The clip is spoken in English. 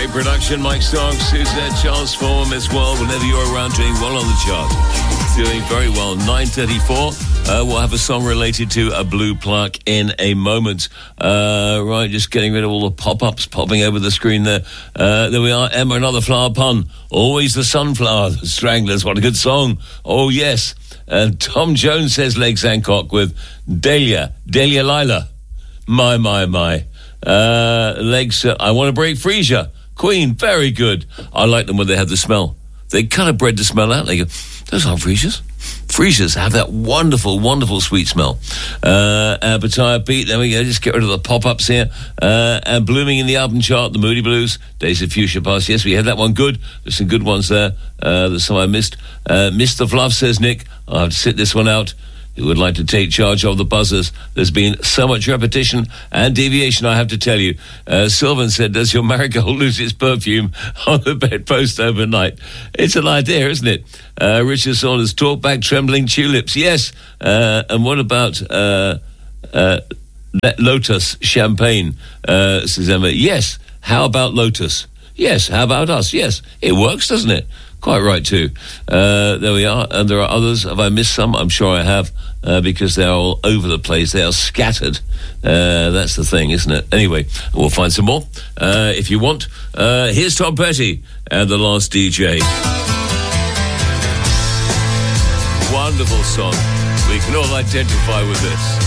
Great production, Mike Starks. Who's there? Charles Form as well. Whenever you're around, doing well on the chart. Doing very well. 9:34. We'll have a song related to a blue plaque in a moment. Right, just getting rid of all the pop-ups popping over the screen there. There we are. Emma, another flower pun. Always the sunflower, the Stranglers. What a good song. Oh, yes. Tom Jones says Legs Hancock with Delia Lila. My. Legs, I want to break Frisia. Queen, very good. I like them when they have the smell. They kind of bred the smell out. They go, those aren't Frisias. Frisias have that wonderful, wonderful sweet smell. Battaya Pete, there we go. Just get rid of the pop-ups here. And blooming in the album chart, the Moody Blues, Days of Fuchsia Past. Yes, we had that one good. There's some good ones there. There's some I missed. Mr. Fluff, says Nick. I'll have to sit this one out. Who would like to take charge of the buzzers? There's been so much repetition and deviation, I have to tell you. Sylvan said, does your marigold lose its perfume on the bedpost overnight? It's an idea, isn't it? Richard Saunders, talk back trembling tulips. Yes. And what about Lotus champagne? Says Emma. Yes. How about Lotus? Yes. How about us? Yes. It works, doesn't it? Quite right, too. There we are. And there are others. Have I missed some? I'm sure I have, because they're all over the place. They are scattered. That's the thing, isn't it? Anyway, we'll find some more if you want. Here's Tom Petty and The Last DJ. Wonderful song. We can all identify with this.